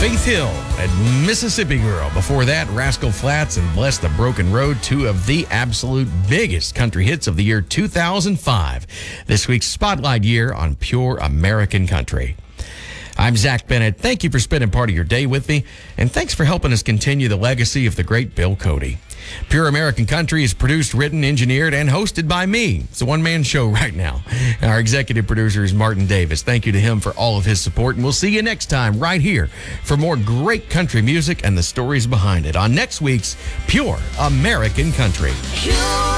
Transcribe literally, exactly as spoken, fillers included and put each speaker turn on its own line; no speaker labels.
Faith Hill and Mississippi Girl. Before that, Rascal Flatts and Bless the Broken Road, two of the absolute biggest country hits of the year two thousand five. This week's Spotlight year on Pure American Country. I'm Zach Bennett. Thank you for spending part of your day with me, and thanks for helping us continue the legacy of the great Bill Cody. Pure American Country is produced, written, engineered, and hosted by me. It's a one-man show right now. Our executive producer is Martin Davis. Thank you to him for all of his support, and we'll see you next time right here for more great country music and the stories behind it on next week's Pure American Country.
Pure